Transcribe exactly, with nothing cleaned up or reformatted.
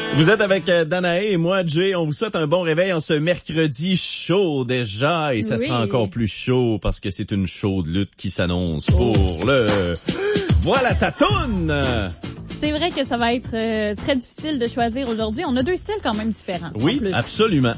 Vous êtes avec euh, Danae et moi, Jay. On vous souhaite un bon réveil en ce mercredi chaud déjà. Et ça oui. sera encore plus chaud parce que c'est une chaude lutte qui s'annonce pour le... Voilà ta toune! C'est vrai que ça va être euh, très difficile de choisir aujourd'hui. On a deux styles quand même différents. Oui, absolument.